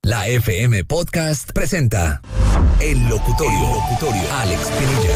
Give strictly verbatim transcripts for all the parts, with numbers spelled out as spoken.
La F M Podcast presenta El Locutorio, El Locutorio, Alex Pinilla.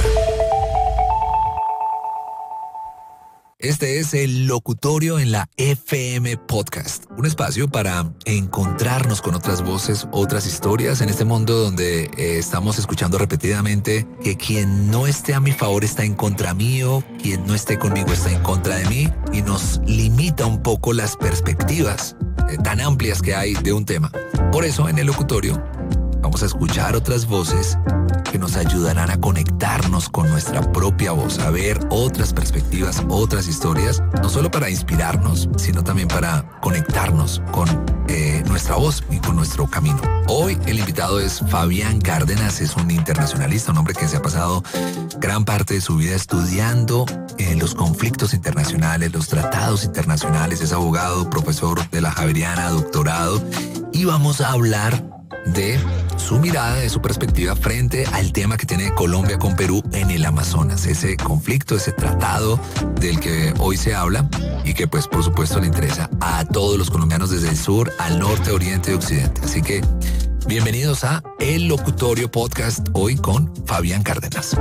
Este es El Locutorio en la F M Podcast, un espacio para encontrarnos con otras voces, otras historias en este mundo donde eh, estamos escuchando repetidamente que quien no esté a mi favor está en contra mío, quien no esté conmigo está en contra de mí, y nos limita un poco las perspectivas eh, tan amplias que hay de un tema. Por eso en El Locutorio vamos a escuchar otras voces que nos ayudarán a conectarnos con nuestra propia voz, a ver otras perspectivas, otras historias, no solo para inspirarnos, sino también para conectarnos con eh, nuestra voz y con nuestro camino. Hoy el invitado es Fabián Cárdenas, es un internacionalista, un hombre que se ha pasado gran parte de su vida estudiando eh, los conflictos internacionales, los tratados internacionales, es abogado, profesor de la Javeriana, doctorado, y vamos a hablar de su mirada, de su perspectiva frente al tema que tiene Colombia con Perú en el Amazonas, ese conflicto, ese tratado del que hoy se habla y que pues por supuesto le interesa a todos los colombianos desde el sur al norte, oriente y occidente. Así que bienvenidos a El Locutorio Podcast, hoy con Fabián Cárdenas.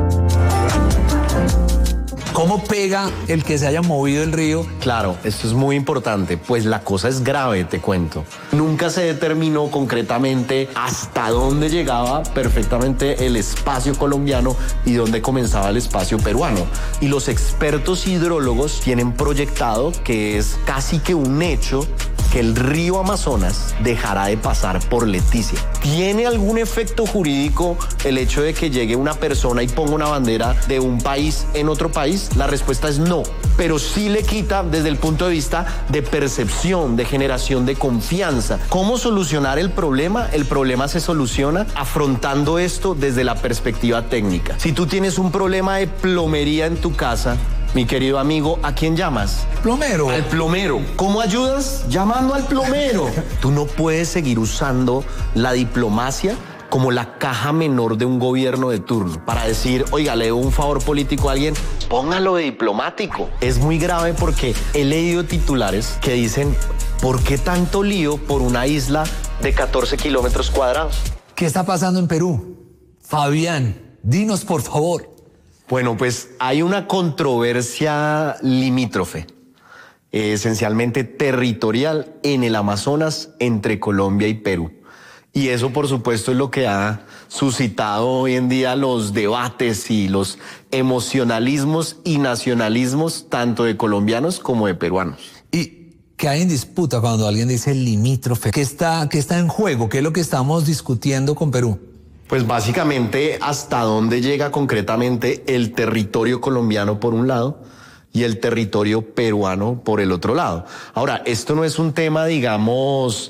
¿Cómo pega el que se haya movido el río? Claro, esto es muy importante, pues la cosa es grave, te cuento. Nunca se determinó concretamente hasta dónde llegaba perfectamente el espacio colombiano y dónde comenzaba el espacio peruano. Y los expertos hidrólogos tienen proyectado que es casi que un hecho que el río Amazonas dejará de pasar por Leticia. ¿Tiene algún efecto jurídico el hecho de que llegue una persona y ponga una bandera de un país en otro país? La respuesta es no, pero sí le quita desde el punto de vista de percepción, de generación de confianza. ¿Cómo solucionar el problema? El problema se soluciona afrontando esto desde la perspectiva técnica. Si tú tienes un problema de plomería en tu casa, mi querido amigo, ¿a quién llamas? Plomero. Al plomero. ¿Cómo ayudas? Llamando al plomero. Tú no puedes seguir usando la diplomacia como la caja menor de un gobierno de turno para decir, oiga, le debo un favor político a alguien, póngalo de diplomático. Es muy grave porque he leído titulares que dicen, ¿por qué tanto lío por una isla de catorce kilómetros cuadrados? ¿Qué está pasando en Perú? Fabián, dinos por favor. Bueno, pues hay una controversia limítrofe, eh, esencialmente territorial en el Amazonas entre Colombia y Perú. Y eso, por supuesto, es lo que ha suscitado hoy en día los debates y los emocionalismos y nacionalismos tanto de colombianos como de peruanos. ¿Y qué hay en disputa cuando alguien dice limítrofe? ¿Qué está, qué está en juego? ¿Qué es lo que estamos discutiendo con Perú? Pues básicamente hasta dónde llega concretamente el territorio colombiano por un lado y el territorio peruano por el otro lado. Ahora, esto no es un tema, digamos,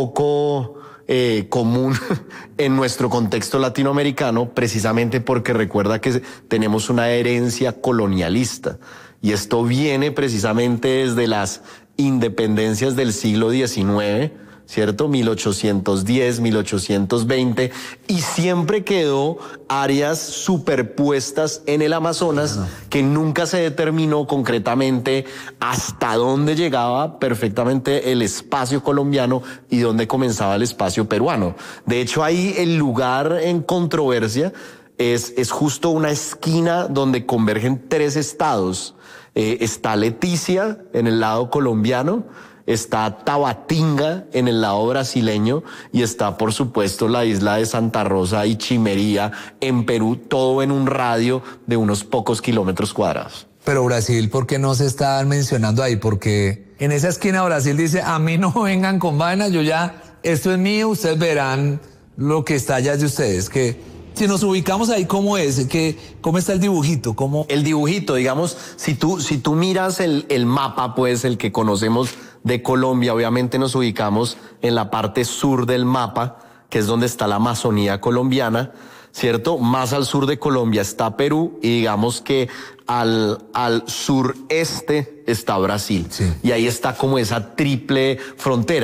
poco eh, común en nuestro contexto latinoamericano, precisamente porque recuerda que tenemos una herencia colonialista y esto viene precisamente desde las independencias del siglo diecinueve, ¿cierto? mil ochocientos diez, mil ochocientos veinte, y siempre quedó áreas superpuestas en el Amazonas uh-huh. que nunca se determinó concretamente hasta dónde llegaba perfectamente el espacio colombiano y dónde comenzaba el espacio peruano. De hecho, ahí el lugar en controversia es, es justo una esquina donde convergen tres estados. Eh, está Leticia en el lado colombiano, está Tabatinga en el lado brasileño y está, por supuesto, la isla de Santa Rosa y Chimería en Perú, todo en un radio de unos pocos kilómetros cuadrados. Pero Brasil, ¿por qué no se está mencionando ahí? Porque en esa esquina Brasil dice, a mí no vengan con vainas, yo ya, esto es mío, ustedes verán lo que está allá de ustedes, que si nos ubicamos ahí, ¿cómo es? ¿Qué, ¿Cómo está el dibujito? ¿Cómo? El dibujito, digamos, si tú, si tú miras el, el mapa, pues, el que conocemos de Colombia, obviamente nos ubicamos en la parte sur del mapa, que es donde está la Amazonía colombiana, ¿cierto? Más al sur de Colombia está Perú y digamos que al, al sureste está Brasil. Sí. Y ahí está como esa triple frontera.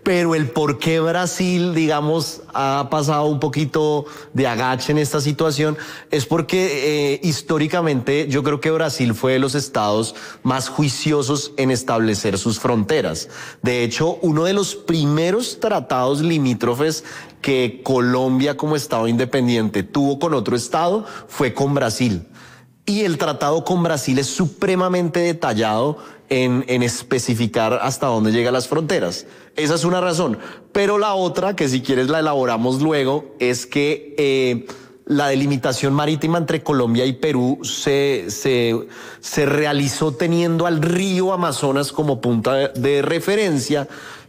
Pero el por qué Brasil, digamos, ha pasado un poquito de agache en esta situación es porque eh, históricamente yo creo que Brasil fue de los estados más juiciosos en establecer sus fronteras. De hecho, uno de los primeros tratados limítrofes que Colombia como estado independiente tuvo con otro estado fue con Brasil. Y el tratado con Brasil es supremamente detallado en, en especificar hasta dónde llegan las fronteras. Esa es una razón. Pero la otra, que si quieres la elaboramos luego, es que eh, la delimitación marítima entre Colombia y Perú se, se, se realizó teniendo al río Amazonas como punta de, de referencia.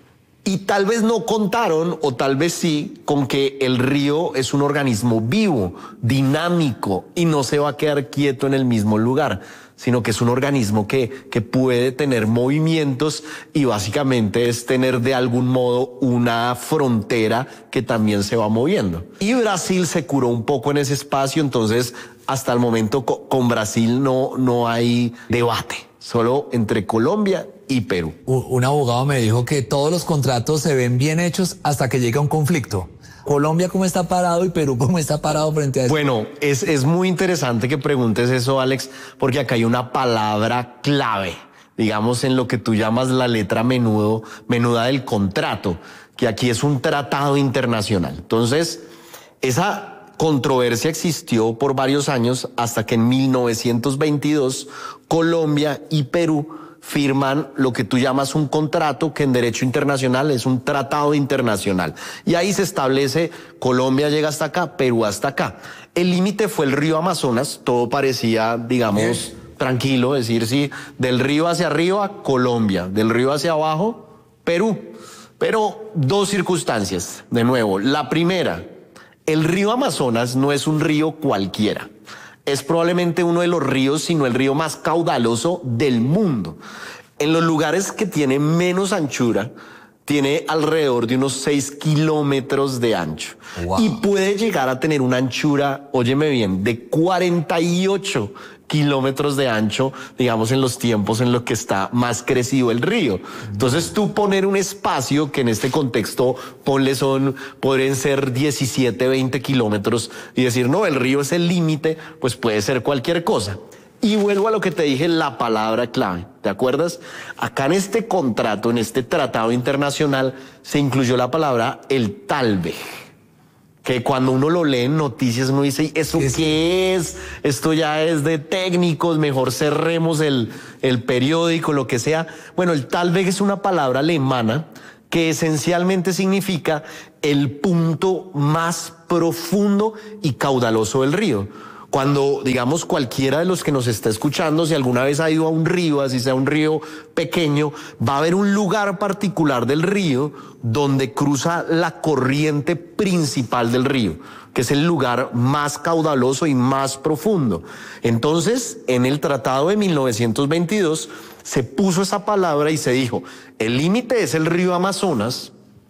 Y tal vez no contaron, o tal vez sí, con que el río es un organismo vivo, dinámico, y no se va a quedar quieto en el mismo lugar, sino que es un organismo que, que puede tener movimientos y básicamente es tener de algún modo una frontera que también se va moviendo. Y Brasil se curó un poco en ese espacio, entonces hasta el momento con Brasil no, no hay debate, solo entre Colombia y Perú. Un abogado me dijo que todos los contratos se ven bien hechos hasta que llega un conflicto. Colombia cómo está parado y Perú cómo está parado frente a eso. Bueno, es, es muy interesante que preguntes eso, Alex, porque acá hay una palabra clave, digamos, en lo que tú llamas la letra menudo, menuda del contrato, que aquí es un tratado internacional. Entonces, esa controversia existió por varios años hasta que en mil novecientos veintidós Colombia y Perú firman lo que tú llamas un contrato, que en derecho internacional es un tratado internacional. Y ahí se establece, Colombia llega hasta acá, Perú hasta acá. El límite fue el río Amazonas, todo parecía, digamos, ¿Eh? tranquilo, es decir, sí, del río hacia arriba, Colombia, del río hacia abajo, Perú. Pero dos circunstancias, de nuevo. La primera, el río Amazonas no es un río cualquiera. Es probablemente uno de los ríos, sino el río más caudaloso del mundo. En los lugares que tiene menos anchura, tiene alrededor de unos seis kilómetros de ancho. Wow. Y puede llegar a tener una anchura, óyeme bien, de cuarenta y ocho kilómetros de ancho, digamos, en los tiempos en los que está más crecido el río. Entonces tú poner un espacio que en este contexto, ponle son, podrían ser diecisiete, veinte kilómetros y decir, no, el río es el límite, pues puede ser cualquier cosa. Y vuelvo a lo que te dije, la palabra clave, ¿te acuerdas? Acá en este contrato, en este tratado internacional, se incluyó la palabra el talvez, que cuando uno lo lee en noticias uno dice, ¿eso es, qué es? Esto ya es de técnicos, mejor cerremos el, el periódico, lo que sea. Bueno, el talvez es una palabra alemana que esencialmente significa el punto más profundo y caudaloso del río. Cuando, digamos, cualquiera de los que nos está escuchando, si alguna vez ha ido a un río, así sea un río pequeño, va a haber un lugar particular del río donde cruza la corriente principal del río, que es el lugar más caudaloso y más profundo. Entonces, en el tratado de mil novecientos veintidós, se puso esa palabra y se dijo, el límite es el río Amazonas,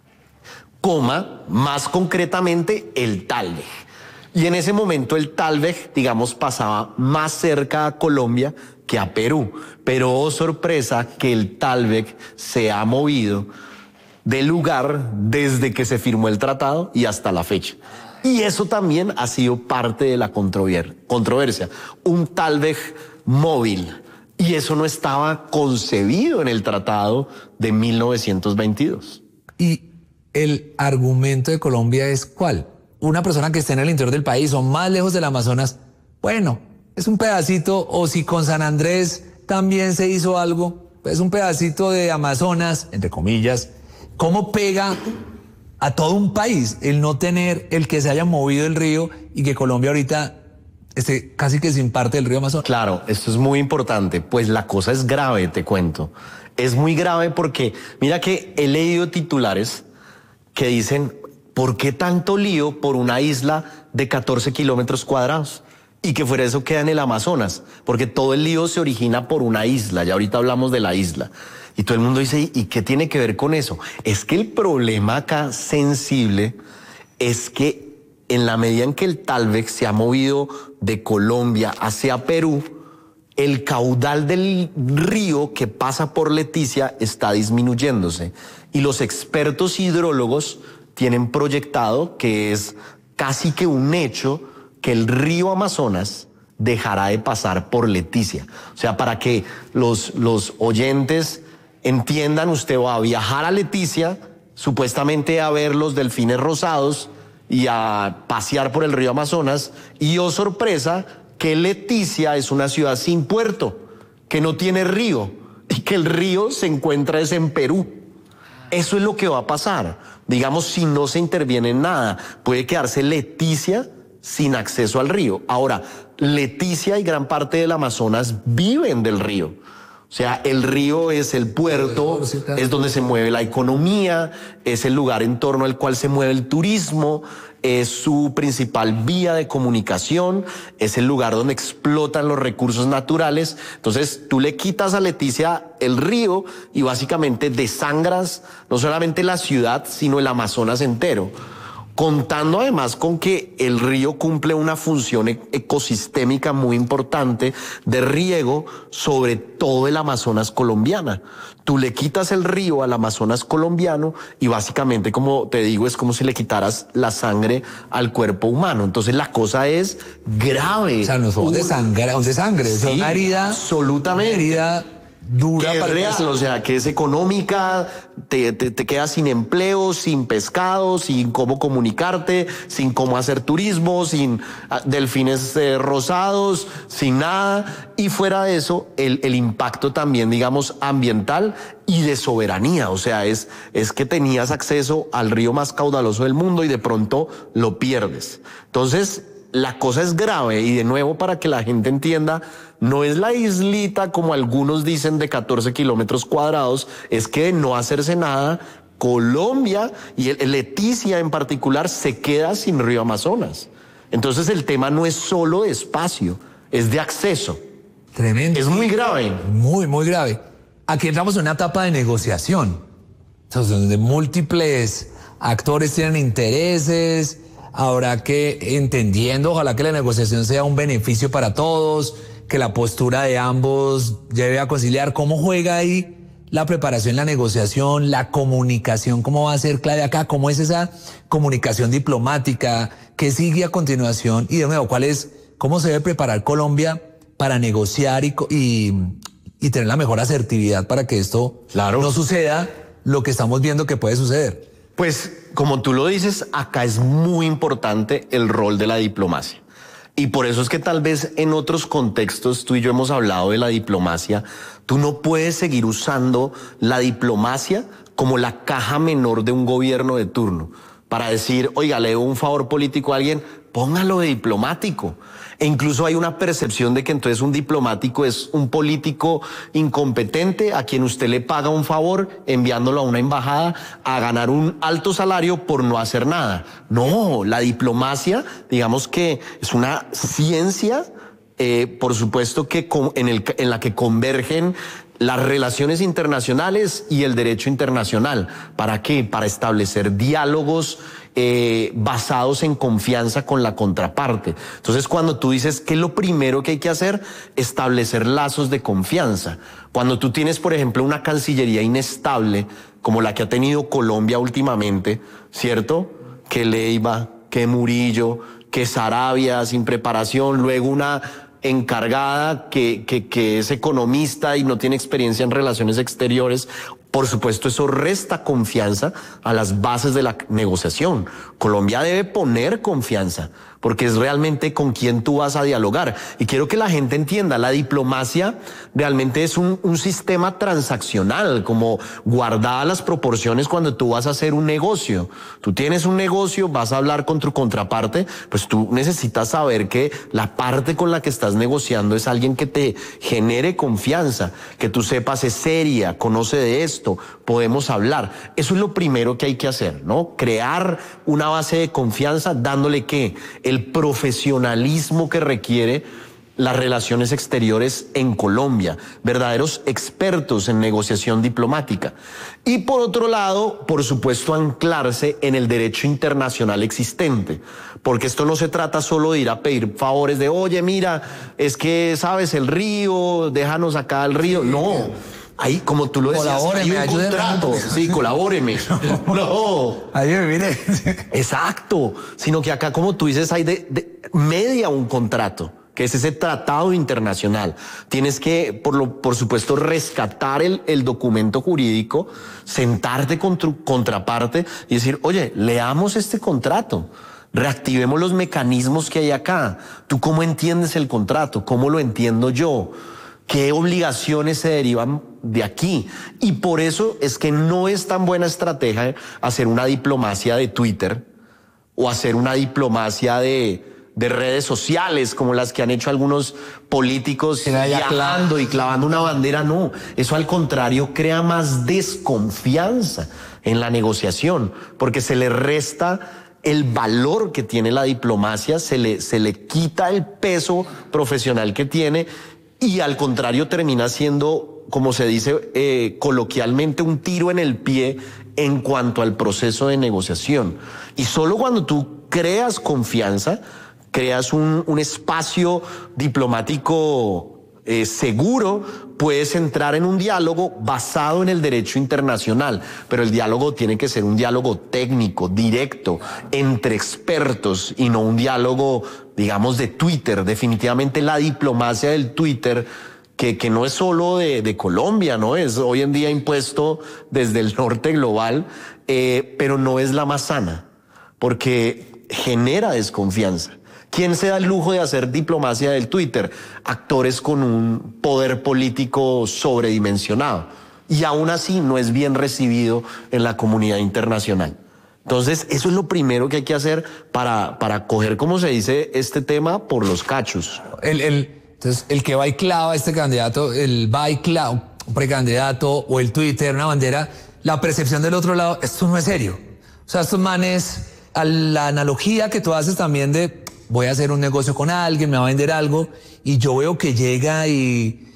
coma, más concretamente, el talvez. Y en ese momento el talvez, digamos, pasaba más cerca a Colombia que a Perú. Pero, oh sorpresa, que el talvez se ha movido de lugar desde que se firmó el tratado y hasta la fecha. Y eso también ha sido parte de la controversia. Un talvez móvil. Y eso no estaba concebido en el tratado de mil novecientos veintidós. ¿Y el argumento de Colombia es cuál? Una persona que esté en el interior del país o más lejos del Amazonas, bueno, es un pedacito, o si con San Andrés también se hizo algo, es un pedacito de Amazonas, entre comillas. ¿Cómo pega a todo un país el no tener el que se haya movido el río y que Colombia ahorita esté casi que sin parte del río Amazonas? Claro, esto es muy importante, pues la cosa es grave, te cuento. Es muy grave porque mira que he leído titulares que dicen, ¿por qué tanto lío por una isla de catorce kilómetros cuadrados? Y que fuera eso queda en el Amazonas, porque todo el lío se origina por una isla, ya ahorita hablamos de la isla. Y todo el mundo dice, ¿y qué tiene que ver con eso? Es que el problema acá sensible es que en la medida en que el talvez se ha movido de Colombia hacia Perú, el caudal del río que pasa por Leticia está disminuyéndose. y los expertos hidrólogos tienen proyectado que es casi que un hecho que el río Amazonas dejará de pasar por Leticia. O sea, para que los, los oyentes entiendan, usted va a viajar a Leticia, supuestamente a ver los delfines rosados y a pasear por el río Amazonas, y oh sorpresa, que Leticia es una ciudad sin puerto, que no tiene río, y que el río se encuentra es en Perú. Eso es lo que va a pasar. Digamos, si no se interviene en nada, puede quedarse Leticia sin acceso al río. Ahora, Leticia y gran parte del Amazonas viven del río. O sea, el río es el puerto, es donde se mueve la economía, es el lugar en torno al cual se mueve el turismo, es su principal vía de comunicación, es el lugar donde explotan los recursos naturales. Entonces, tú le quitas a Leticia el río y básicamente desangras no solamente la ciudad, sino el Amazonas entero. Contando además con que el río cumple una función ecosistémica muy importante de riego sobre todo el Amazonas colombiana. Tú le quitas el río al Amazonas colombiano y básicamente, como te digo, es como si le quitaras la sangre al cuerpo humano. Entonces la cosa es grave. O sea, no somos de sangre, de sangre, sí, es una herida. Absolutamente. Una herida dura que es para real, o sea, que es económica, te, te, te quedas sin empleo, sin pescado, sin cómo comunicarte, sin cómo hacer turismo, sin uh, delfines eh, rosados, sin nada. Y fuera de eso, el, el impacto también, digamos, ambiental y de soberanía. O sea, es, es que tenías acceso al río más caudaloso del mundo y de pronto lo pierdes. Entonces, la cosa es grave y de nuevo para que la gente entienda, no es la islita como algunos dicen de catorce kilómetros cuadrados, es que de no hacerse nada, Colombia y el, Leticia en particular se queda sin río Amazonas. Entonces el tema no es solo de espacio, es de acceso. Tremendo. Es muy grave. Muy, muy grave. Aquí entramos en una etapa de negociación, entonces, donde múltiples actores tienen intereses. Habrá que, entendiendo, ojalá que la negociación sea un beneficio para todos, que la postura de ambos lleve a conciliar. ¿Cómo juega ahí la preparación, la negociación, la comunicación? ¿Cómo va a ser clave acá? ¿Cómo es esa comunicación diplomática? ¿Qué sigue a continuación? Y de nuevo, ¿cuál es, cómo se debe preparar Colombia para negociar y, y, y tener la mejor asertividad para que esto claro. no suceda lo que estamos viendo que puede suceder? Pues, como tú lo dices, acá es muy importante el rol de la diplomacia. Y por eso es que tal vez en otros contextos, tú y yo hemos hablado de la diplomacia, tú no puedes seguir usando la diplomacia como la caja menor de un gobierno de turno. Para decir, oiga, le debo un favor político a alguien, póngalo de diplomático. E incluso hay una percepción de que entonces un diplomático es un político incompetente a quien usted le paga un favor enviándolo a una embajada a ganar un alto salario por no hacer nada. No, la diplomacia, digamos que es una ciencia, eh, por supuesto que con, en, el, en la que convergen las relaciones internacionales y el derecho internacional. ¿Para qué? Para establecer diálogos eh, basados en confianza con la contraparte. Entonces, cuando tú dices, ¿qué es lo primero que hay que hacer? Establecer lazos de confianza. Cuando tú tienes, por ejemplo, una cancillería inestable, como la que ha tenido Colombia últimamente, ¿cierto? Que Leiva, que Murillo, que Saravia sin preparación, luego una encargada que, que, que es economista y no tiene experiencia en relaciones exteriores. Por supuesto, eso resta confianza a las bases de la negociación. Colombia debe poner confianza, porque es realmente con quien tú vas a dialogar. Y quiero que la gente entienda, la diplomacia realmente es un, un sistema transaccional, como guardadas las proporciones cuando tú vas a hacer un negocio. Tú tienes un negocio, vas a hablar con tu contraparte, pues tú necesitas saber que la parte con la que estás negociando es alguien que te genere confianza, que tú sepas es seria, conoce de esto, podemos hablar. Eso es lo primero que hay que hacer, ¿no? Crear una base de confianza dándole ¿qué? El profesionalismo que requiere las relaciones exteriores en Colombia, verdaderos expertos en negociación diplomática. Y por otro lado, por supuesto, anclarse en el derecho internacional existente, porque esto no se trata solo de ir a pedir favores de, oye, mira, es que, sabes, el río, déjanos acá el río. No, ahí, como tú lo decías, hay un ayúdeme, contrato. ayúdeme. Sí, colabóreme. No. Ayúdeme, mire. Exacto. Sino que acá, como tú dices, hay de, de media un contrato, que es ese tratado internacional. Tienes que, por lo, por supuesto, rescatar el, el documento jurídico, sentarte con tu contraparte y decir, oye, leamos este contrato. Reactivemos los mecanismos que hay acá. ¿Tú cómo entiendes el contrato? ¿Cómo lo entiendo yo? ¿Qué obligaciones se derivan de aquí? Y por eso es que no es tan buena estrategia hacer una diplomacia de Twitter o hacer una diplomacia de, de redes sociales como las que han hecho algunos políticos viajando y clavando una bandera. No, eso al contrario crea más desconfianza en la negociación porque se le resta el valor que tiene la diplomacia, se le, se le quita el peso profesional que tiene y al contrario termina siendo, como se dice eh, coloquialmente, un tiro en el pie en cuanto al proceso de negociación. Y solo cuando tú creas confianza, creas un, un espacio diplomático eh, seguro, puedes entrar en un diálogo basado en el derecho internacional, pero el diálogo tiene que ser un diálogo técnico, directo, entre expertos y no un diálogo, digamos, de Twitter. Definitivamente la diplomacia del Twitter, que, que no es solo de, de Colombia, ¿no? Es hoy en día impuesto desde el norte global, eh, pero no es la más sana, porque genera desconfianza. ¿Quién se da el lujo de hacer diplomacia del Twitter? Actores con un poder político sobredimensionado. Y aún así no es bien recibido en la comunidad internacional. Entonces, eso es lo primero que hay que hacer para, para coger, como se dice, este tema por los cachos. El, el, entonces, el que va y clava a este candidato, el va y clava, un precandidato o el Twitter, una bandera, la percepción del otro lado, esto no es serio. O sea, estos manes, a la analogía que tú haces también de voy a hacer un negocio con alguien, me va a vender algo, y yo veo que llega y,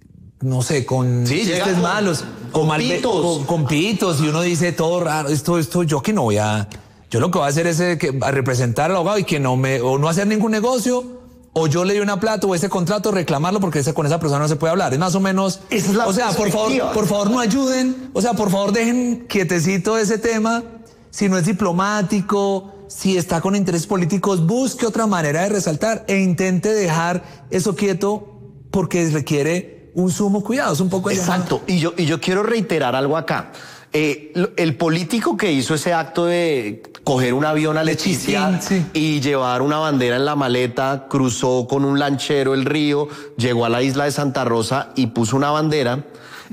no sé, con sí, chistes con, malos, con, con, pitos. Con, con pitos, y uno dice todo raro, esto, esto, yo que no voy a, yo lo que voy a hacer es eh, que, a representar al abogado y que no me, o no hacer ningún negocio, o yo le doy una plata o ese contrato, reclamarlo porque ese, con esa persona no se puede hablar. Es más o menos, esa es la o sea, por favor, por favor no ayuden, o sea, por favor dejen quietecito ese tema, si no es diplomático, si está con intereses políticos, busque otra manera de resaltar e intente dejar eso quieto porque requiere un sumo cuidado, es un poco... Exacto, y yo, y yo quiero reiterar algo acá. Eh, el político que hizo ese acto de coger un avión a Leticia sí. y llevar una bandera en la maleta, cruzó con un lanchero el río, llegó a la isla de Santa Rosa y puso una bandera,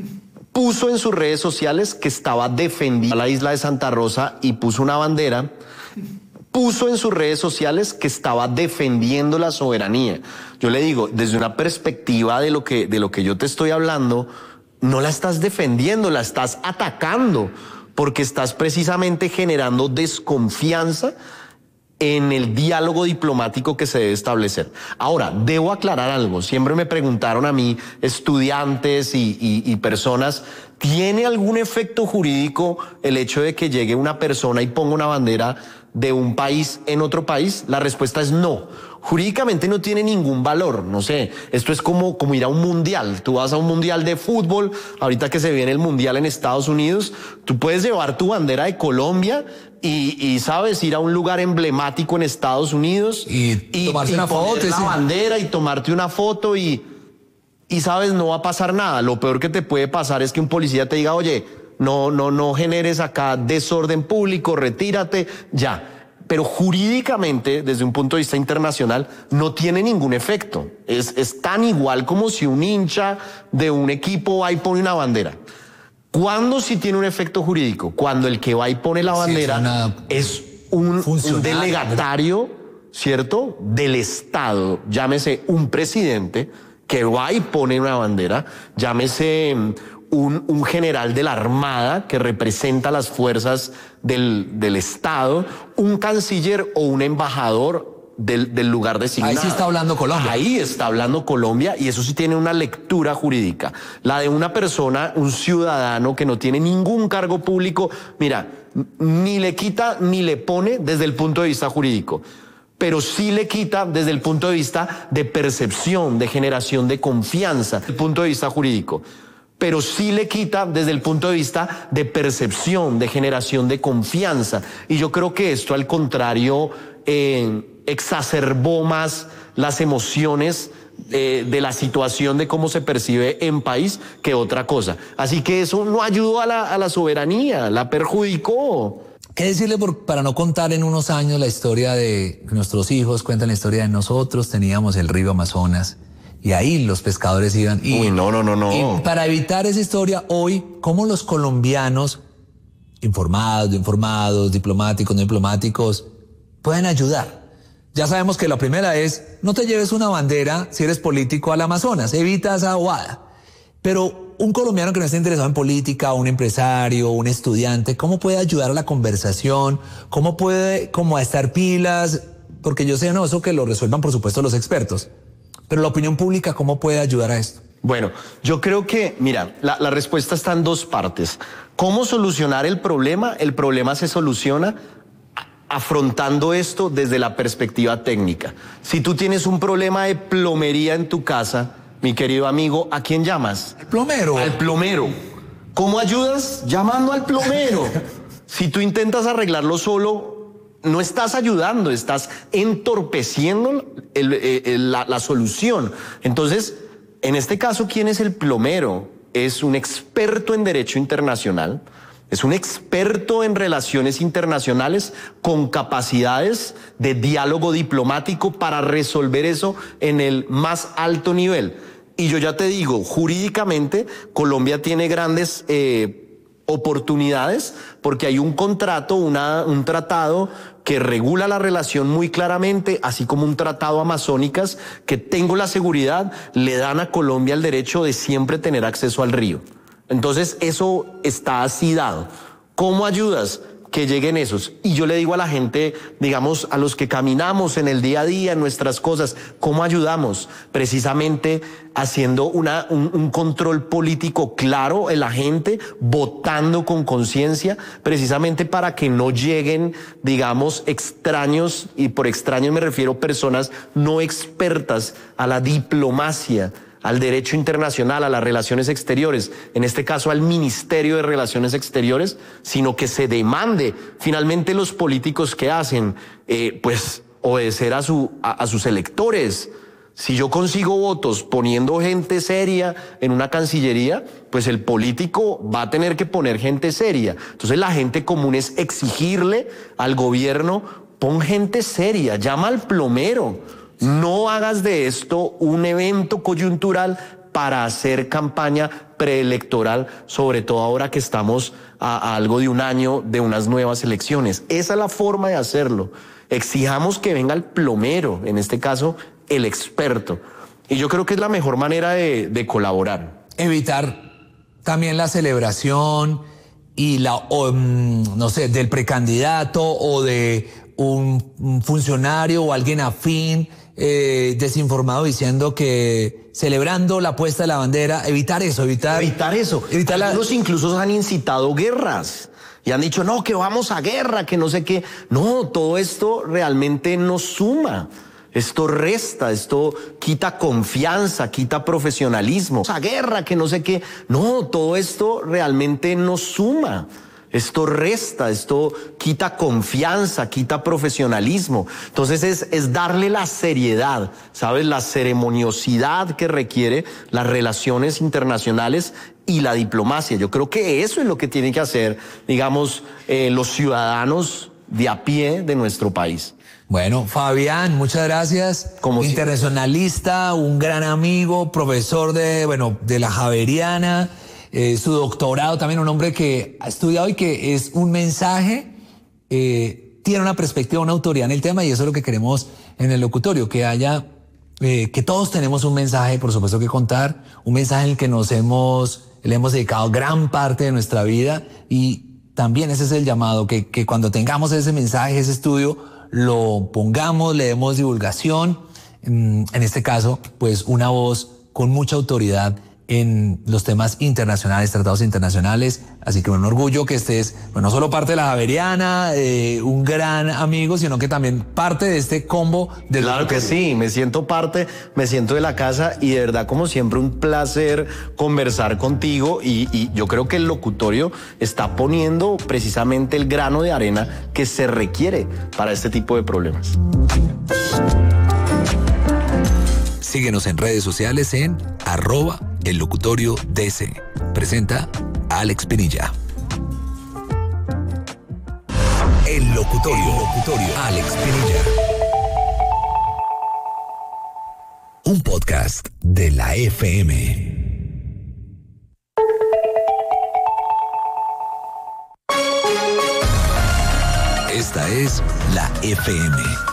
puso en sus redes sociales que estaba defendiendo a la isla de Santa Rosa y puso una bandera, puso en sus redes sociales que estaba defendiendo la soberanía. Yo le digo, desde una perspectiva de lo que, de lo que yo te estoy hablando, no la estás defendiendo, la estás atacando, porque estás precisamente generando desconfianza en el diálogo diplomático que se debe establecer. Ahora, debo aclarar algo. Siempre me preguntaron a mí, estudiantes y, y, y personas, ¿tiene algún efecto jurídico el hecho de que llegue una persona y ponga una bandera de un país en otro país? La respuesta es no. Jurídicamente no tiene ningún valor, no sé, esto es como, como ir a un mundial, tú vas a un mundial de fútbol, ahorita que se viene el mundial en Estados Unidos, tú puedes llevar tu bandera de Colombia y, y sabes, ir a un lugar emblemático en Estados Unidos y, y tomarte y una poner foto, la sí. bandera y tomarte una foto y, y sabes, no va a pasar nada. Lo peor que te puede pasar es que un policía te diga, oye, no, no, no generes acá desorden público, retírate, ya. Pero jurídicamente, desde un punto de vista internacional, no tiene ningún efecto. Es, es tan igual como si un hincha de un equipo va y pone una bandera. ¿Cuándo sí tiene un efecto jurídico? Cuando el que va y pone la bandera sí, es, un, un delegatario, ¿cierto?, del Estado. Llámese un presidente que va y pone una bandera, llámese un, un general de la Armada que representa las fuerzas del, del Estado, un canciller o un embajador del, del lugar designado. Ahí sí está hablando Colombia. Ahí está hablando Colombia y eso sí tiene una lectura jurídica. La de una persona, un ciudadano que no tiene ningún cargo público, mira, ni le quita ni le pone desde el punto de vista jurídico, pero sí le quita desde el punto de vista de percepción, de generación de confianza, desde el punto de vista jurídico. pero sí le quita desde el punto de vista de percepción, de generación de confianza. Y yo creo que esto, al contrario, eh, exacerbó más las emociones eh, de la situación de cómo se percibe en país que otra cosa. Así que eso no ayudó a la, a la soberanía, la perjudicó. ¿Qué decirle por, para no contar en unos años la historia de nuestros hijos? Cuentan la historia de nosotros, teníamos el río Amazonas y ahí los pescadores iban. Y, Uy, no, no, no, no. Y para evitar esa historia, hoy, ¿cómo los colombianos, informados, informados, diplomáticos, no diplomáticos, pueden ayudar? Ya sabemos que la primera es, no te lleves una bandera si eres político al Amazonas, evita esa bobada. Pero un colombiano que no esté interesado en política, un empresario, un estudiante, ¿cómo puede ayudar a la conversación? ¿Cómo puede como a estar pilas? Porque yo sé, no, eso que lo resuelvan por supuesto los expertos. Pero la opinión pública, ¿cómo puede ayudar a esto? Bueno, yo creo que, mira, la, la respuesta está en dos partes. ¿Cómo solucionar el problema? El problema se soluciona afrontando esto desde la perspectiva técnica. Si tú tienes un problema de plomería en tu casa, mi querido amigo, ¿a quién llamas? Al plomero. Al plomero. ¿Cómo ayudas? Llamando al plomero. Si tú intentas arreglarlo solo, no estás ayudando, estás entorpeciendo el, el, la, la solución. Entonces, en este caso, ¿quién es el plomero? Es un experto en derecho internacional, es un experto en relaciones internacionales con capacidades de diálogo diplomático para resolver eso en el más alto nivel. Y yo ya te digo, jurídicamente Colombia tiene grandes eh, oportunidades porque hay un contrato, una, un tratado que regula la relación muy claramente, así como un tratado amazónicas que, tengo la seguridad, le dan a Colombia el derecho de siempre tener acceso al río. Entonces eso está así dado. ¿Cómo ayudas? Que lleguen esos. Y yo le digo a la gente, digamos, a los que caminamos en el día a día, en nuestras cosas, ¿cómo ayudamos? Precisamente haciendo una, un, un control político claro en la gente, votando con conciencia, precisamente para que no lleguen, digamos, extraños, y por extraños me refiero personas no expertas a la diplomacia, al derecho internacional, a las relaciones exteriores, en este caso al Ministerio de Relaciones Exteriores, sino que se demande finalmente los políticos que hacen, eh, pues obedecer a, su, a, a sus electores. Si yo consigo votos poniendo gente seria en una cancillería, pues el político va a tener que poner gente seria. Entonces la gente común es exigirle al gobierno, pon gente seria, llama al plomero. No hagas de esto un evento coyuntural para hacer campaña preelectoral, sobre todo ahora que estamos a, a algo de un año de unas nuevas elecciones. Esa es la forma de hacerlo. Exijamos que venga el plomero, en este caso el experto. Y yo creo que es la mejor manera de, de colaborar. Evitar también la celebración y la, o, no sé, del precandidato o de un funcionario o alguien afín Eh, desinformado diciendo que celebrando la puesta de la bandera, evitar eso, evitar... Evitar eso. Evitar la... Algunos incluso han incitado guerras y han dicho, no, que vamos a guerra, que no sé qué. No, todo esto realmente no suma. Esto resta, esto quita confianza, quita profesionalismo. A guerra, que no sé qué. No, todo esto realmente no suma. Esto resta, esto quita confianza, quita profesionalismo. Entonces es, es darle la seriedad, ¿sabes? La ceremoniosidad que requiere las relaciones internacionales y la diplomacia. Yo creo que eso es lo que tienen que hacer, digamos, eh, los ciudadanos de a pie de nuestro país. Bueno, Fabián, muchas gracias. Como internacionalista, un gran amigo, profesor de, bueno, de la Javeriana. Eh, su doctorado también, un hombre que ha estudiado y que es un mensaje, eh, tiene una perspectiva, una autoridad en el tema, y eso es lo que queremos en el locutorio, que haya, eh, que todos tenemos un mensaje, por supuesto, que contar, un mensaje en el que nos hemos, le hemos dedicado gran parte de nuestra vida, y también ese es el llamado, que, que cuando tengamos ese mensaje, ese estudio, lo pongamos, le demos divulgación, en, en este caso, pues una voz con mucha autoridad en los temas internacionales, tratados internacionales. Así que un orgullo que estés, bueno, no solo parte de la Javeriana, eh, un gran amigo, sino que también parte de este combo. Del claro que sí, me siento parte, me siento de la casa y de verdad, como siempre, un placer conversar contigo y, y yo creo que el locutorio está poniendo precisamente el grano de arena que se requiere para este tipo de problemas. Síguenos en redes sociales en arroba el locutorio D C. Presenta Alex Pinilla. El locutorio, el locutorio, Alex Pinilla. Un podcast de la F M. Esta es la F M.